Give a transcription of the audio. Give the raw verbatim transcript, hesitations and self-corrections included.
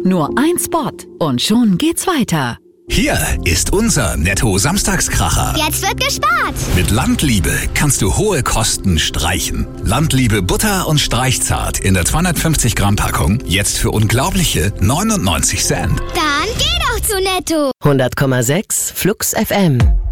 Nur ein Spot und schon geht's weiter. Hier ist unser Netto-Samstagskracher. Jetzt wird gespart. Mit Landliebe kannst du hohe Kosten streichen. Landliebe Butter und Streichzart in der zweihundertfünfzig Gramm Packung jetzt für unglaubliche neunundneunzig Cent. Dann geh doch zu Netto. hundert Komma sechs Flux F M.